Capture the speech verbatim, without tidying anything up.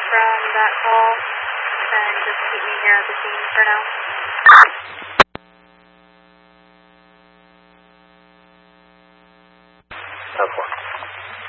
from that call and just keep me here at the scene for now. ten four.